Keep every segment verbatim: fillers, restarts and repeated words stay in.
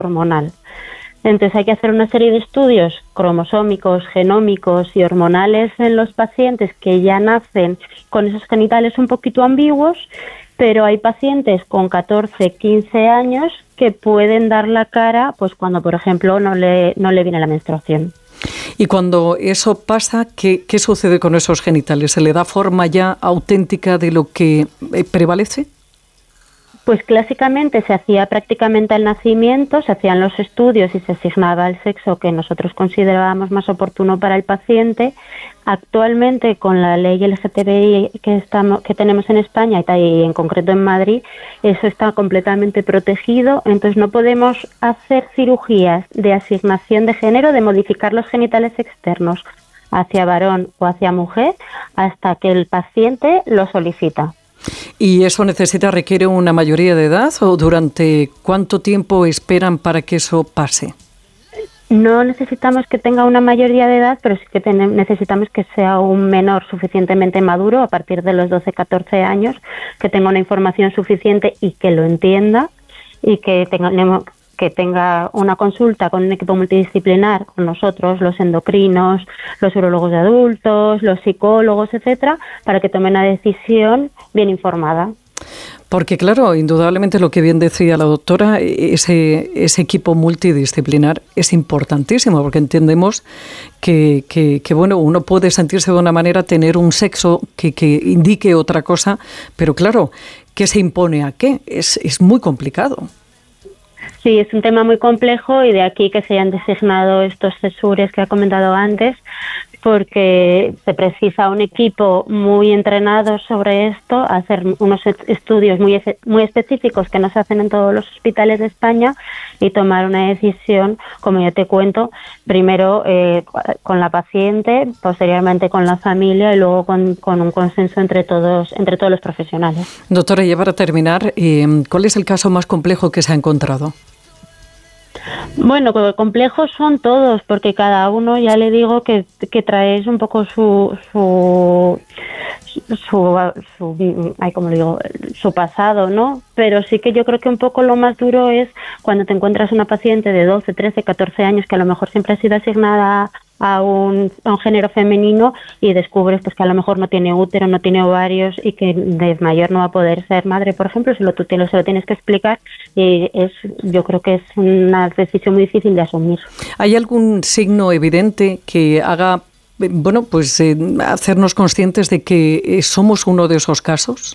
hormonal. Entonces hay que hacer una serie de estudios cromosómicos, genómicos y hormonales en los pacientes que ya nacen con esos genitales un poquito ambiguos, pero hay pacientes con catorce, quince años que pueden dar la cara pues cuando, por ejemplo, no le, no le viene la menstruación. Y cuando eso pasa, ¿qué, qué sucede con esos genitales? ¿Se le da forma ya auténtica de lo que prevalece? Pues clásicamente se hacía prácticamente al nacimiento, se hacían los estudios y se asignaba el sexo que nosotros considerábamos más oportuno para el paciente. Actualmente, con la ley L G T B I que, estamos, que tenemos en España y en concreto en Madrid, eso está completamente protegido, entonces no podemos hacer cirugías de asignación de género, de modificar los genitales externos hacia varón o hacia mujer, hasta que el paciente lo solicita. ¿Y eso necesita, requiere una mayoría de edad o durante cuánto tiempo esperan para que eso pase? No necesitamos que tenga una mayoría de edad, pero sí que ten- necesitamos que sea un menor suficientemente maduro a partir de los doce, catorce años, que tenga una información suficiente y que lo entienda y que tenga, que tenga una consulta con un equipo multidisciplinar, con nosotros, los endocrinos, los urólogos de adultos, los psicólogos, etcétera, para que tome una decisión bien informada. Porque claro, indudablemente lo que bien decía la doctora, ese, ese equipo multidisciplinar es importantísimo, porque entendemos que, que, que bueno, uno puede sentirse de una manera, tener un sexo que, que indique otra cosa, pero claro, ¿qué se impone a qué? Es, es muy complicado. Sí, es un tema muy complejo y de aquí que se hayan designado estos cesures que ha comentado antes, porque se precisa un equipo muy entrenado sobre esto, hacer unos estudios muy muy específicos que no se hacen en todos los hospitales de España y tomar una decisión, como ya te cuento, primero eh, con la paciente, posteriormente con la familia y luego con, con un consenso entre todos entre todos los profesionales. Doctora, ya para terminar, eh, ¿cuál es el caso más complejo que se ha encontrado? Bueno, complejos son todos, porque cada uno, ya le digo, que, que traes un poco su, su, su, su ay, ¿cómo le digo? Su pasado, ¿no? Pero sí que yo creo que un poco lo más duro es cuando te encuentras una paciente de doce, trece, catorce años que a lo mejor siempre ha sido asignada a un, a un género femenino y descubres pues que a lo mejor no tiene útero, no tiene ovarios y que de mayor no va a poder ser madre, por ejemplo, si lo, tú te lo, se lo tienes que explicar y es, yo creo que es una decisión muy difícil de asumir. ¿Hay algún signo evidente que haga, bueno, pues eh, hacernos conscientes de que eh, somos uno de esos casos?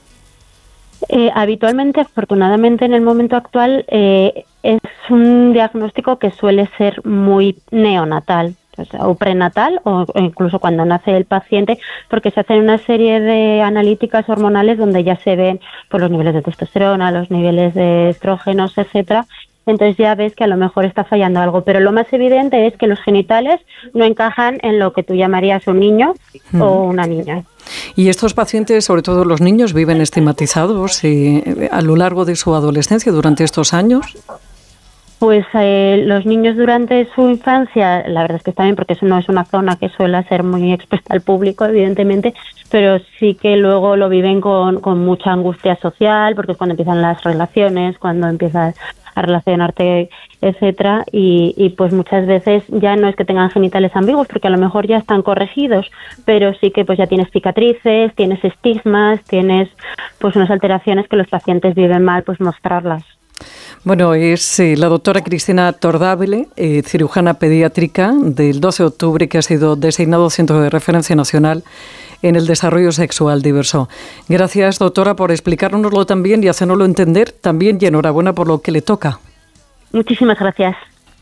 Eh, habitualmente, afortunadamente en el momento actual, eh, es un diagnóstico que suele ser muy neonatal. O, sea, o prenatal o incluso cuando nace el paciente, porque se hacen una serie de analíticas hormonales donde ya se ven por los niveles de testosterona, los niveles de estrógenos, etcétera. Entonces ya ves que a lo mejor está fallando algo, pero lo más evidente es que los genitales no encajan en lo que tú llamarías un niño mm. o una niña. Y estos pacientes, sobre todo los niños, viven estigmatizados eh, a lo largo de su adolescencia durante estos años. Pues eh, los niños durante su infancia, la verdad es que está bien porque eso no es una zona que suele ser muy expuesta al público, evidentemente, pero sí que luego lo viven con, con mucha angustia social, porque es cuando empiezan las relaciones, cuando empiezas a relacionarte, etcétera, y, y pues muchas veces ya no es que tengan genitales ambiguos, porque a lo mejor ya están corregidos, pero sí que pues ya tienes cicatrices, tienes estigmas, tienes pues unas alteraciones que los pacientes viven mal, pues mostrarlas. Bueno, es eh, la doctora Cristina Tordabile, eh, cirujana pediátrica del doce de octubre, que ha sido designado Centro de Referencia Nacional en el Desarrollo Sexual Diverso. Gracias, doctora, por explicárnoslo también y hacernoslo entender también, y enhorabuena por lo que le toca. Muchísimas gracias.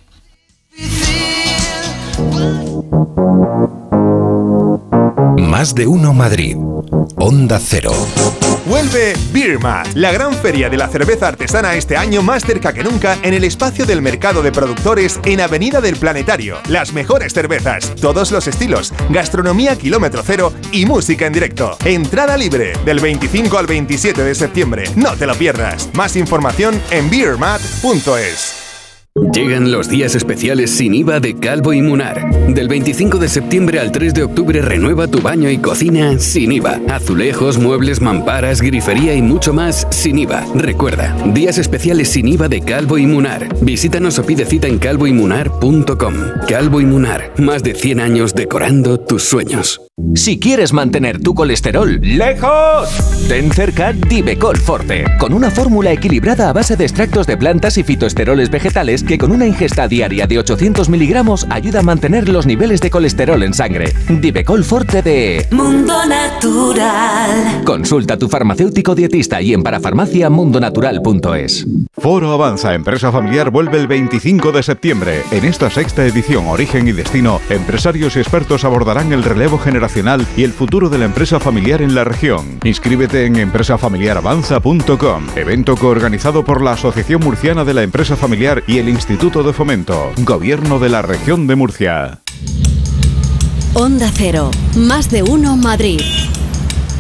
Más de uno Madrid. Onda Cero. Vuelve Birma, la gran feria de la cerveza artesana este año más cerca que nunca en el espacio del mercado de productores en Avenida del Planetario. Las mejores cervezas, todos los estilos, gastronomía kilómetro cero y música en directo. Entrada libre del veinticinco al veintisiete de septiembre. No te lo pierdas. Más información en beer mat punto es. Llegan los días especiales sin I V A de Calvo y Munar. Del veinticinco de septiembre al tres de octubre renueva tu baño y cocina sin I V A. Azulejos, muebles, mamparas, grifería y mucho más sin I V A. Recuerda, días especiales sin I V A de Calvo y Munar. Visítanos o pide cita en calvo y munar punto com. Calvo y Munar, más de cien años decorando tus sueños. Si quieres mantener tu colesterol lejos, ten cerca Divecol Forte, con una fórmula equilibrada a base de extractos de plantas y fitoesteroles vegetales que con una ingesta diaria de ochocientos miligramos ayuda a mantener los niveles de colesterol en sangre. Divecol Forte de Mundo Natural. Consulta a tu farmacéutico dietista y en parafarmacia mundo natural punto es. Foro Avanza Empresa Familiar vuelve el veinticinco de septiembre. En esta sexta edición Origen y Destino, empresarios y expertos abordarán el relevo generacional y el futuro de la empresa familiar en la región. Inscríbete en empresa familiar avanza punto com, evento coorganizado por la Asociación Murciana de la Empresa Familiar y el Instituto de Fomento, Gobierno de la Región de Murcia. Onda Cero, más de uno Madrid.